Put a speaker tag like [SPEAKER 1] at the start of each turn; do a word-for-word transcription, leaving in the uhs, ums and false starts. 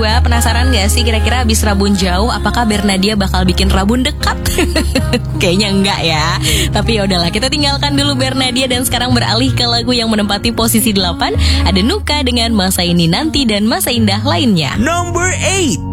[SPEAKER 1] berdua, penasaran gak sih kira-kira abis rabun jauh apakah Bernadia bakal bikin rabun dekat? Kayaknya enggak ya. Tapi ya udahlah, kita tinggalkan dulu Bernadia dan sekarang beralih ke lagu yang menempati posisi delapan. Ada Nuka dengan Masa Ini Nanti dan Masa Indah lainnya.
[SPEAKER 2] Number eight.